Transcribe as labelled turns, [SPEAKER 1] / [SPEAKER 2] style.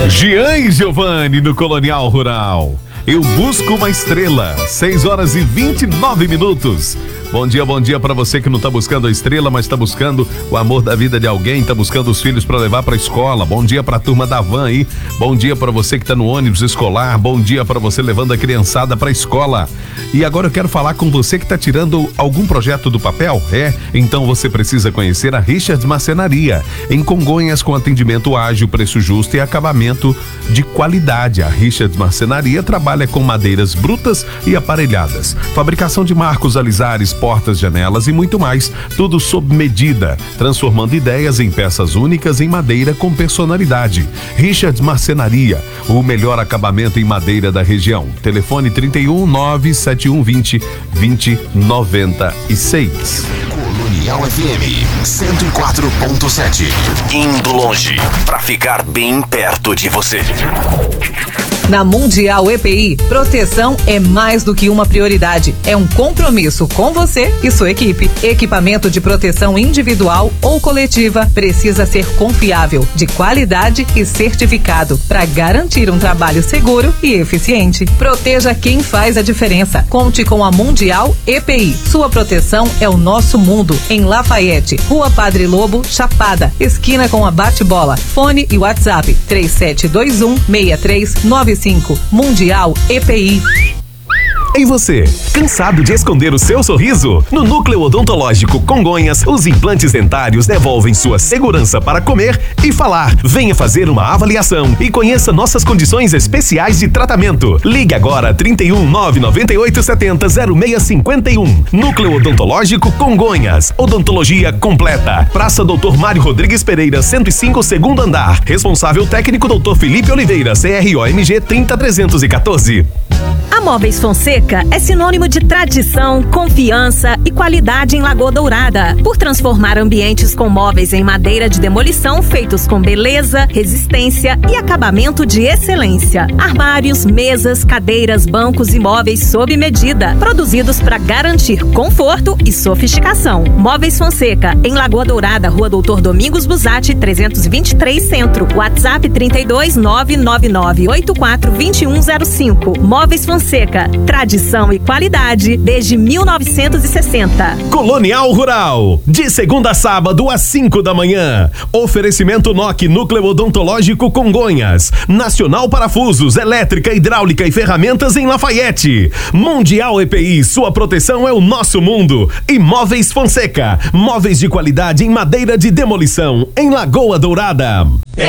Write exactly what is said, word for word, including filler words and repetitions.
[SPEAKER 1] Jean e Giovanni no Colonial Rural. Eu busco uma estrela. seis horas e vinte e nove minutos. Bom dia, bom dia pra você que não tá buscando a estrela, mas tá buscando o amor da vida de alguém, tá buscando os filhos pra levar pra escola. Bom dia pra turma da van aí. Bom dia pra você que tá no ônibus escolar. Bom dia pra você levando a criançada pra escola. E agora eu quero falar com você que tá tirando algum projeto do papel. É? Então você precisa conhecer a Richards Marcenaria. Em Congonhas, com atendimento ágil, preço justo e acabamento de qualidade. A Richards Marcenaria trabalha com madeiras brutas e aparelhadas. Fabricação de marcos, alisares, portas, janelas e muito mais, tudo sob medida, transformando ideias em peças únicas em madeira com personalidade. Richards Marcenaria, o melhor acabamento em madeira da região. Telefone trinta e um, nove sete um vinte, vinte, noventa e seis.
[SPEAKER 2] Colonial F M cento e quatro ponto sete. Indo longe pra ficar bem perto de você.
[SPEAKER 3] Na Mundial E P I, proteção é mais do que uma prioridade. É um compromisso com você e sua equipe. Equipamento de proteção individual ou coletiva precisa ser confiável, de qualidade e certificado para garantir um trabalho seguro e eficiente. Proteja quem faz a diferença. Conte com a Mundial E P I. Sua proteção é o nosso mundo. Em Lafayette, Rua Padre Lobo, Chapada, esquina com a Bate-Bola. Fone e WhatsApp três sete dois um, seis três nove cinco. Mundial E P I.
[SPEAKER 4] E você, cansado de esconder o seu sorriso? No Núcleo Odontológico Congonhas, os implantes dentários devolvem sua segurança para comer e falar. Venha fazer uma avaliação e conheça nossas condições especiais de tratamento. Ligue agora trinta e um, nove nove oito sete zero, zero seis cinco um. Núcleo Odontológico Congonhas. Odontologia completa. Praça doutor Mário Rodrigues Pereira, cento e cinco, segundo andar. Responsável técnico doutor Felipe Oliveira, C R O M G trinta trezentos e quatorze.
[SPEAKER 5] A Móveis Fonseca é sinônimo de tradição, confiança e qualidade em Lagoa Dourada. Por transformar ambientes com móveis em madeira de demolição feitos com beleza, resistência e acabamento de excelência. Armários, mesas, cadeiras, bancos e móveis sob medida, produzidos para garantir conforto e sofisticação. Móveis Fonseca, em Lagoa Dourada, Rua Doutor Domingos Busatti, trezentos e vinte e três Centro. WhatsApp trinta e dois, nove nove nove oito quatro dois um zero cinco. Móveis Fonseca, tradição e qualidade desde mil novecentos e sessenta.
[SPEAKER 4] Colonial Rural, de segunda a sábado às cinco da manhã. Oferecimento N O C Núcleo Odontológico Congonhas. Nacional Parafusos, Elétrica, Hidráulica e Ferramentas em Lafayette. Mundial E P I, sua proteção é o nosso mundo. E Móveis Fonseca, móveis de qualidade em madeira de demolição em Lagoa Dourada.